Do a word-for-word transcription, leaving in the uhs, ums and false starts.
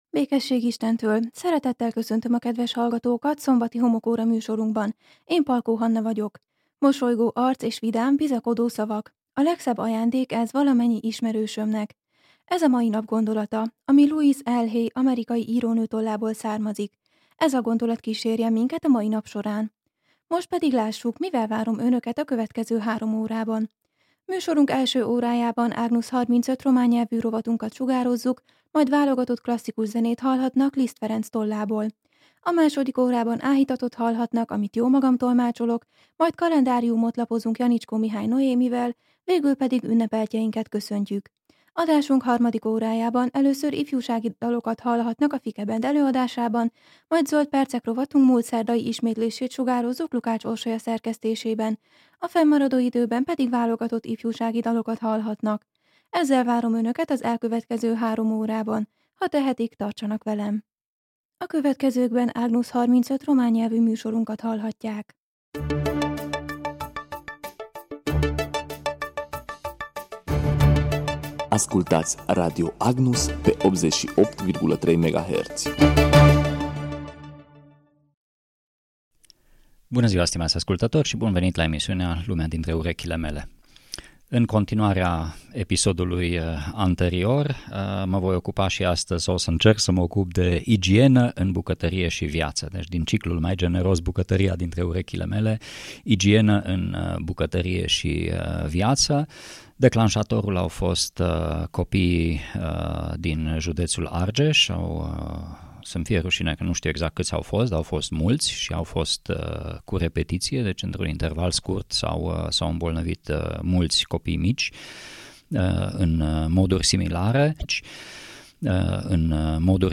Békesség Istentől! Szeretettel köszöntöm a kedves hallgatókat szombati homokóra műsorunkban. Én Palkó Hanna vagyok. Mosolygó arc és vidám, bizakodó szavak. A legszebb ajándék ez valamennyi ismerősömnek. Ez a mai nap gondolata, ami Louise L. Hay amerikai írónő tollából származik. Ez a gondolat kísérje minket a mai nap során. Most pedig lássuk, mivel várom önöket a következő három órában. Műsorunk első órájában Agnus harmincöt román nyelvű rovatunkat sugározzuk, majd válogatott klasszikus zenét hallhatnak Liszt Ferenc tollából. A második órában áhítatot hallhatnak, amit jó magam tolmácsolok, majd kalendáriumot lapozunk Janicskó Mihály Noémivel, végül pedig ünnepeltjeinket köszöntjük. Adásunk harmadik órájában először ifjúsági dalokat hallhatnak a Fike Band előadásában, majd zöld percek rovatunk múlt szerdai ismétlését sugározzuk Lukács Orsolya szerkesztésében, a fennmaradó időben pedig válogatott ifjúsági dalokat hallhatnak. Ezzel várom önöket az elkövetkező három órában. Ha tehetik, tartsanak velem. A következőkben Agnus harmincöt román nyelvű műsorunkat hallhatják. Ascultați Radio Agnus pe optzeci și opt virgulă trei megahertz. Bună ziua, stimați ascultători, și bun venit la emisiunea Lumea dintre urechile mele. În continuarea episodului anterior, mă voi ocupa și astăzi, o să încerc să mă ocup de igienă în bucătărie și viață. Deci din ciclul mai generos, bucătăria dintre urechile mele, igienă în bucătărie și viață. Declanșatorul au fost copiii din județul Argeș, au... Să-mi fie rușine că nu știu exact câți au fost, dar au fost mulți și au fost uh, cu repetiție, deci într-un interval scurt s-au, uh, s-au îmbolnăvit uh, mulți copii mici uh, în uh, moduri similare, uh, în uh, moduri